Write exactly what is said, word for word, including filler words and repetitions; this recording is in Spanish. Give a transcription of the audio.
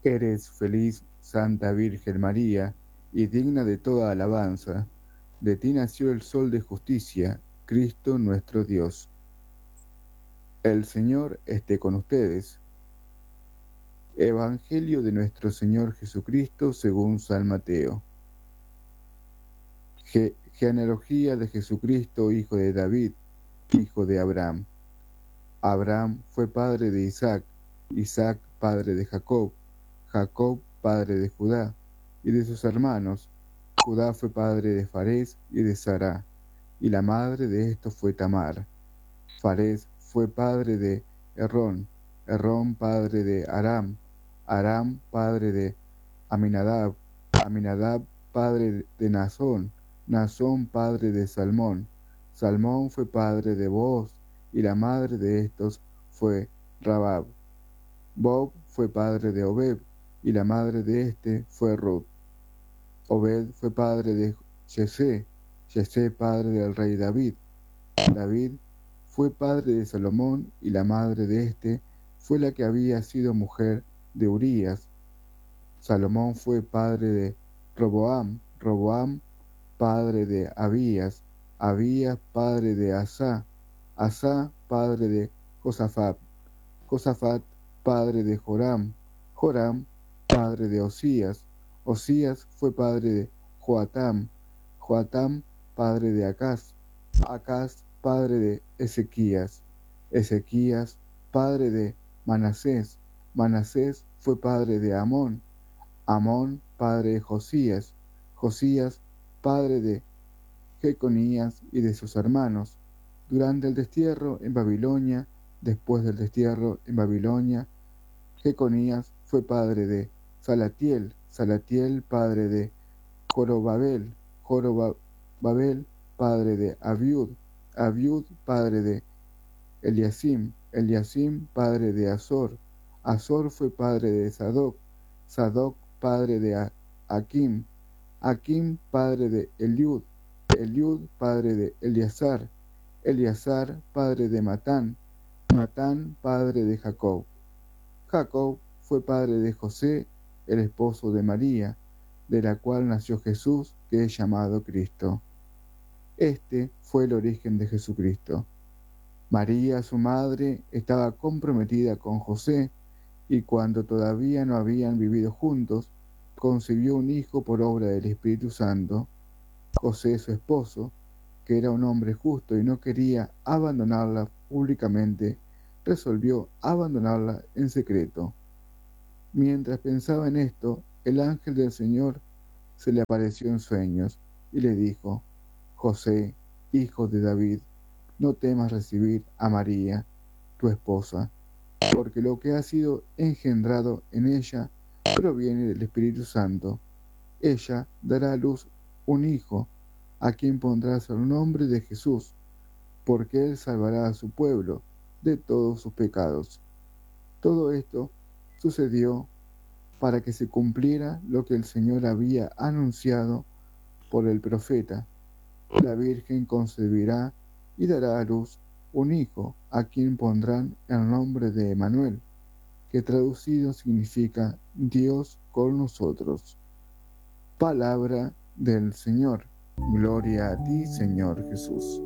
Eres feliz, Santa Virgen María, y digna de toda alabanza. De ti nació el Sol de justicia, Cristo nuestro Dios. El Señor esté con ustedes. Evangelio de nuestro Señor Jesucristo según San Mateo. Ge- genealogía de Jesucristo, hijo de David, hijo de Abraham. Abraham fue padre de Isaac, Isaac padre de Jacob, Jacob padre de Judá y de sus hermanos. Judá fue padre de Farés y de Sará, y la madre de estos fue Tamar. Farés fue padre de Herrón, Herrón padre de Aram, Aram padre de Aminadab, Aminadab padre de Nazón, Nazón padre de Salmón, Salmón fue padre de Booz, y la madre de estos fue Rabab. Bob fue padre de Obed, y la madre de éste fue Ruth. Obed fue padre de Jesé, Jesé padre del rey David. David fue padre de Salomón, y la madre de éste fue la que había sido mujer de Urías. Salomón fue padre de Roboam, Roboam padre de Abías, Abías padre de Asá, Asá padre de Josafat, Josafat padre de Joram, Joram padre de Osías, Osías fue padre de Joatam, Joatam padre de Acaz, Acaz padre de Ezequías, Ezequías padre de Manasés, Manasés fue padre de Amón, Amón padre de Josías, Josías padre de Jeconías y de sus hermanos. Durante el destierro en Babilonia, después del destierro en Babilonia, Jeconías fue padre de Salatiel, Salatiel padre de Jorobabel, Jorobabel padre de Abiud, Abiud padre de Eliasim, Eliasim padre de Azor, Azor fue padre de Sadoc, Sadoc padre de Akim, Akim padre de Eliud, Eliud padre de Eleazar, Eleazar padre de Matán, Matán padre de Jacob. Jacob fue padre de José, el esposo de María, de la cual nació Jesús, que es llamado Cristo. Este fue el origen de Jesucristo. María, su madre, estaba comprometida con José, y cuando todavía no habían vivido juntos, concibió un hijo por obra del Espíritu Santo. José, su esposo, que era un hombre justo y no quería abandonarla públicamente, resolvió abandonarla en secreto. Mientras pensaba en esto, el ángel del Señor se le apareció en sueños y le dijo: José, hijo de David, no temas recibir a María, tu esposa, porque lo que ha sido engendrado en ella proviene del Espíritu Santo. Ella dará a luz un hijo, a quien pondrás el nombre de Jesús, porque él salvará a su pueblo de todos sus pecados. Todo esto sucedió para que se cumpliera lo que el Señor había anunciado por el profeta: la Virgen concebirá y dará a luz un hijo, a quien pondrán el nombre de Emmanuel, que traducido significa Dios con nosotros. Palabra del Señor. Gloria a ti, Señor Jesús.